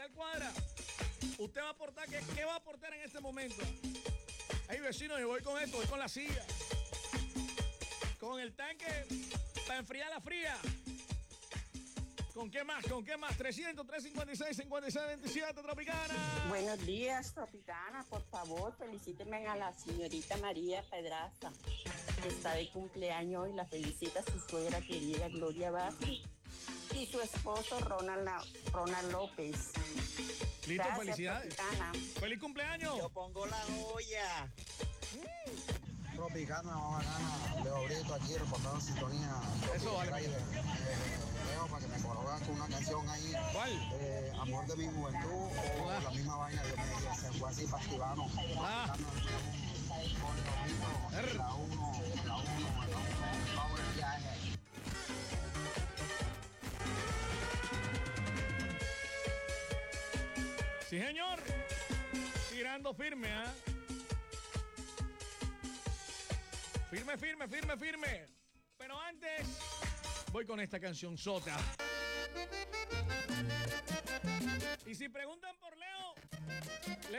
tal cuadra. Usted va a aportar, ¿qué va a aportar en este momento? Hey, vecino, yo voy con esto, voy con la silla. Con el tanque para enfriar la fría. ¿Con qué más? ¿Con qué más? 300, 356, 5627, Tropicana. Buenos días, Tropicana. Por favor, felicíteme a la señorita María Pedraza, que está de cumpleaños hoy. La felicita su suegra querida Gloria Vázquez y su esposo Ronald López. Listo, Gracias, felicidades. Tropicana. ¡Feliz cumpleaños! Yo pongo la olla. Tropicana, bacana, Leo Brito aquí reportando sintonía. Eso vale. Leo, para que me coloques con una canción ahí. ¿Cuál? Amor de mi juventud o la misma vaina de media. Se fue así para activarnos. Ah. La uno, vamos el viaje. Sí, señor. Tirando firme, ¿ah? Firme, firme, firme, firme. Pero antes, voy con esta canción sota. Y si preguntan por Leo,